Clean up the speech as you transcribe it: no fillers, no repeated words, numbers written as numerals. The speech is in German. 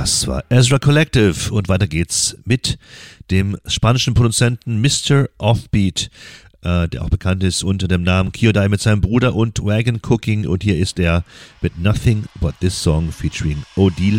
Das war Ezra Collective und weiter geht's mit dem spanischen Produzenten Mr. Offbeat, der auch bekannt ist unter dem Namen Kyodai mit seinem Bruder und Wagon Cooking, und hier ist er mit Nothing But This Song featuring Odile